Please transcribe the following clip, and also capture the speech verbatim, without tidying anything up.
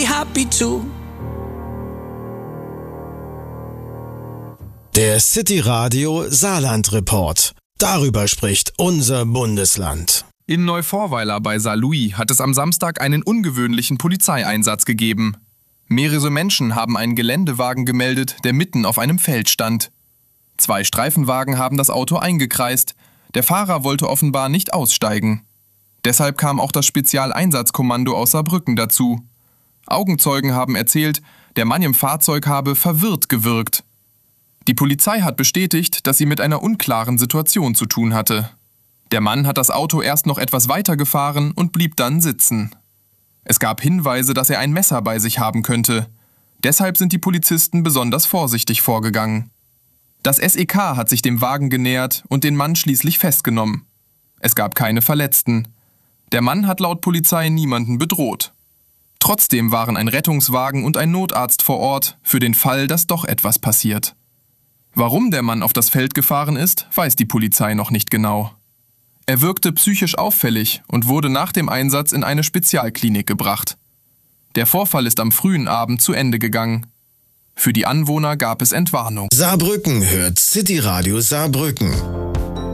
happy too. Der City Radio Saarland Report. Darüber spricht unser Bundesland. In Neuvorweiler bei Saarlouis hat es am Samstag einen ungewöhnlichen Polizeieinsatz gegeben. Mehrere Menschen haben einen Geländewagen gemeldet, der mitten auf einem Feld stand. Zwei Streifenwagen haben das Auto eingekreist. Der Fahrer wollte offenbar nicht aussteigen. Deshalb kam auch das Spezialeinsatzkommando aus Saarbrücken dazu. Augenzeugen haben erzählt, der Mann im Fahrzeug habe verwirrt gewirkt. Die Polizei hat bestätigt, dass sie mit einer unklaren Situation zu tun hatte. Der Mann hat das Auto erst noch etwas weiter gefahren und blieb dann sitzen. Es gab Hinweise, dass er ein Messer bei sich haben könnte. Deshalb sind die Polizisten besonders vorsichtig vorgegangen. Das S E K hat sich dem Wagen genähert und den Mann schließlich festgenommen. Es gab keine Verletzten. Der Mann hat laut Polizei niemanden bedroht. Trotzdem waren ein Rettungswagen und ein Notarzt vor Ort für den Fall, dass doch etwas passiert. Warum der Mann auf das Feld gefahren ist, weiß die Polizei noch nicht genau. Er wirkte psychisch auffällig und wurde nach dem Einsatz in eine Spezialklinik gebracht. Der Vorfall ist am frühen Abend zu Ende gegangen. Für die Anwohner gab es Entwarnung. Saarbrücken hört City Radio Saarbrücken.